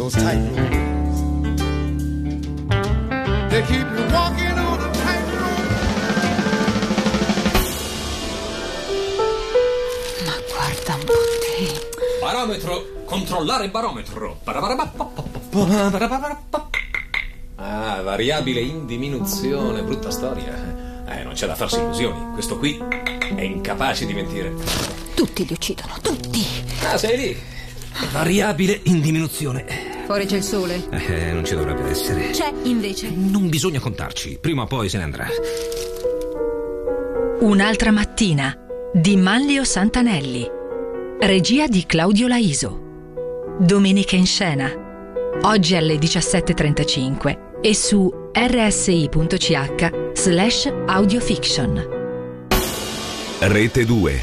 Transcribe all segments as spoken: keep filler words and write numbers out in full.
those tightrope. They keep you walking on a tightrope. Ma guarda un po' te. Barometro, controllare barometro. Ah, variabile in diminuzione, brutta storia. Eh, non c'è da farsi illusioni. Questo qui è incapace di mentire. Tutti li uccidono, tutti. Ah, sei lì. Variabile in diminuzione. Fuori c'è il sole. Eh, non ci dovrebbe essere. C'è, invece. Non bisogna contarci. Prima o poi se ne andrà. Un'altra mattina di Manlio Santanelli. Regia di Claudio Laiso. Domenica in scena. Oggi alle diciassette e trentacinque e su rsi.ch slash audiofiction. Rete due.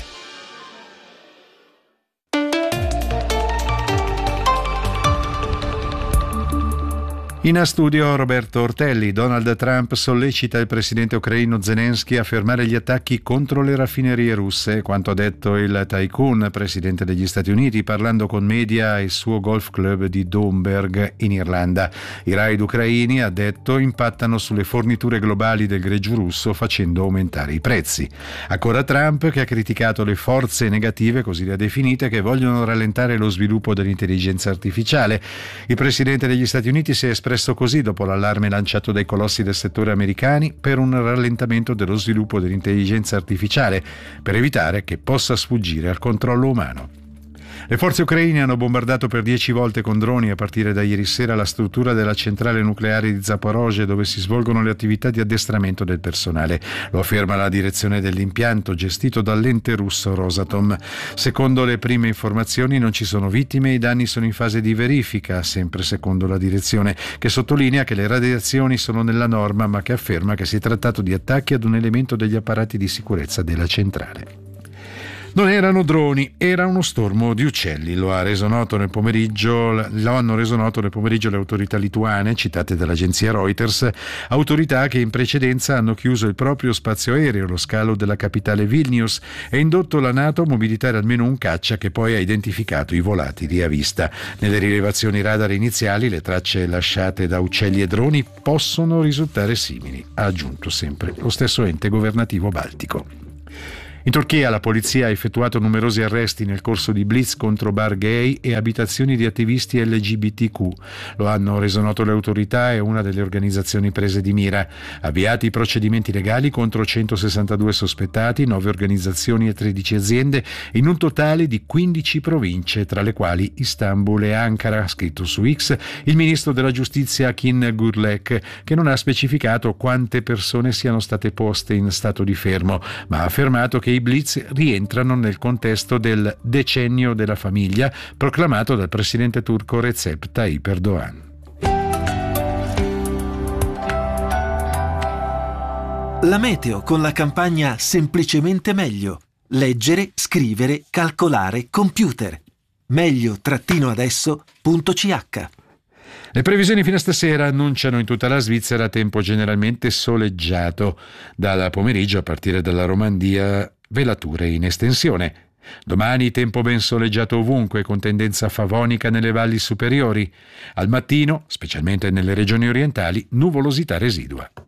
In studio Roberto Ortelli. Donald Trump sollecita il presidente ucraino Zelensky a fermare gli attacchi contro le raffinerie russe, quanto ha detto il tycoon, presidente degli Stati Uniti, parlando con media e il suo golf club di Domberg in Irlanda. I raid ucraini, ha detto, impattano sulle forniture globali del greggio russo facendo aumentare i prezzi. Ancora Trump, che ha criticato le forze negative, così le ha definite, che vogliono rallentare lo sviluppo dell'intelligenza artificiale. Il presidente degli Stati Uniti si è espresso così dopo l'allarme lanciato dai colossi del settore americani per un rallentamento dello sviluppo dell'intelligenza artificiale per evitare che possa sfuggire al controllo umano. Le forze ucraine hanno bombardato per dieci volte con droni a partire da ieri sera la struttura della centrale nucleare di Zaporozhye, dove si svolgono le attività di addestramento del personale. Lo afferma la direzione dell'impianto gestito dall'ente russo Rosatom. Secondo le prime informazioni non ci sono vittime e i danni sono in fase di verifica, sempre secondo la direzione, che sottolinea che le radiazioni sono nella norma, ma che afferma che si è trattato di attacchi ad un elemento degli apparati di sicurezza della centrale. Non erano droni, era uno stormo di uccelli, lo ha reso noto nel pomeriggio, lo hanno reso noto nel pomeriggio le autorità lituane, citate dall'agenzia Reuters, autorità che in precedenza hanno chiuso il proprio spazio aereo, lo scalo della capitale Vilnius, e indotto la NATO a mobilitare almeno un caccia che poi ha identificato i volatili a vista. Nelle rilevazioni radar iniziali le tracce lasciate da uccelli e droni possono risultare simili, ha aggiunto sempre lo stesso ente governativo baltico. In Turchia la polizia ha effettuato numerosi arresti nel corso di blitz contro bar gay e abitazioni di attivisti L G B T Q. Lo hanno reso noto le autorità e una delle organizzazioni prese di mira. Avviati procedimenti legali contro centosessantadue sospettati, nove organizzazioni e tredici aziende, in un totale di quindici province, tra le quali Istanbul e Ankara, ha scritto su X il ministro della giustizia Akin Gürlek, che non ha specificato quante persone siano state poste in stato di fermo, ma ha affermato che i blitz rientrano nel contesto del decennio della famiglia proclamato dal presidente turco Recep Tayyip Erdogan. La meteo con la campagna Semplicemente meglio. Leggere, scrivere, calcolare, computer. meglio-adesso.ch. Le previsioni fino a stasera annunciano in tutta la Svizzera tempo generalmente soleggiato. Dal pomeriggio, a partire dalla Romandia, velature in estensione. Domani tempo ben soleggiato ovunque, con tendenza favonica nelle valli superiori. Al mattino, specialmente nelle regioni orientali, nuvolosità residua.